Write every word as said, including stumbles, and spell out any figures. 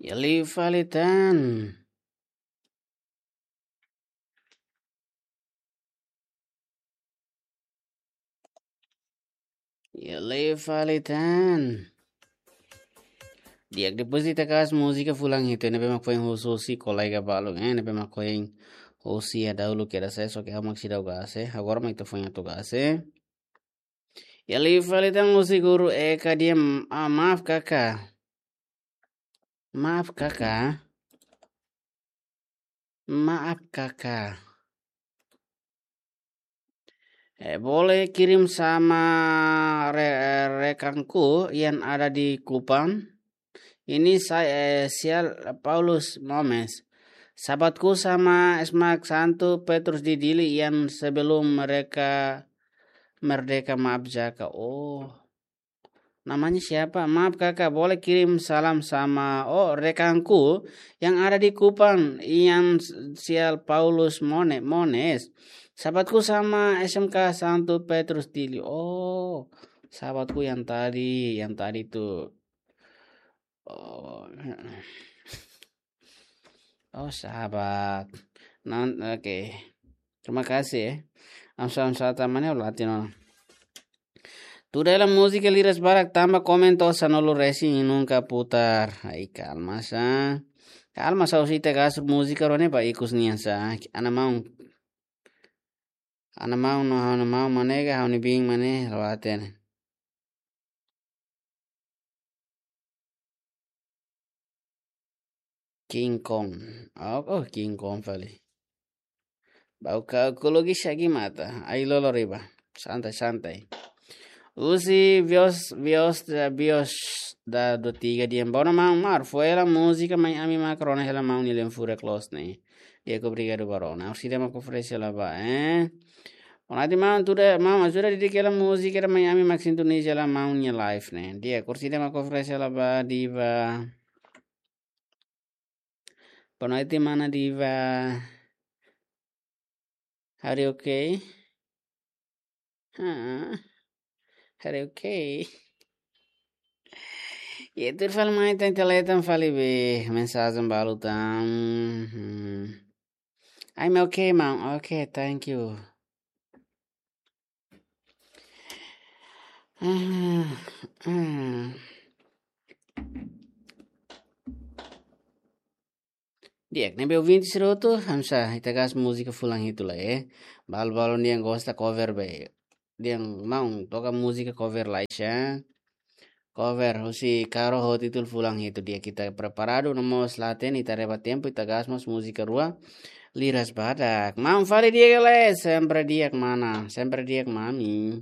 Yali Falitan. Yali Falitan. Diak deposita kas música fulang itu ne bema koin hososi colega balong eh ne bema koin hosi ada ulu kera saya so que hamak sidau gase agora mai to fonha to gase. Yali Falitan hosi guru eka dia ah, maaf kakak. Maaf kakak. Maaf kakak. Eh, boleh kirim sama re rekanku yang ada di Kupang. Ini saya eh, Sial Paulus Momes. Sahabatku sama Esmak Santo Petrus Didili yang sebelum mereka merdeka, maaf Jaka. Oh, namanya siapa? Maaf kakak, boleh kirim salam sama oh rekanku yang ada di Kupang, yang Sial Paulus Mone Mones. Sahabatku sama S M K Santo Petrus Dili. Oh, sahabatku yang tadi, yang tadi tuh. Oh, oh sahabat. Nah, oke. Okay. Terima kasih ya. Amsam satamane latino. Tudela música liras barak tamba comento sanolo racing nunca putar. Ay calma sa. Calma sa usita gas música rone pa ikus niya sa. Ana maung. Ana maung no ana maung manega hauni bing mane rawaten. King Kong. Oh, oh King Kong vale. Bau kalkulogi shagi mata. Ay lolo riba. Santai santai. Usi vios vios vios da do tiga dia bona mang mar foi la música mai ami macrona hela mang ni fure close ne. Dia ko brigado barona. Usi dema ko frese la ba eh. Onati mang tu de mang azura di kela música da mai ami max Indonesia la mang ni live ne. Dia kursi dema ko frese la ba diva. Ponati mana diva. Are you okay? Huh? Are you okay? E tur fal mai tan teletan fali be mensagem balutam. Hmm. I'm okay, mom. Okay, thank you. Ah, ah. Diak, nebe ouvinte siroto, hamsa, itagas música fulang itu lah eh. Bal-balon dia gosta cover be. Dia mau toca música cover lá ya. Cover, usi caro hot itu fulang itu dia kita preparado nomos laten ita reba tempo ita gasmos música rua liras badak. Mau fale dia gale, sempre dia mana, sempre dia mami.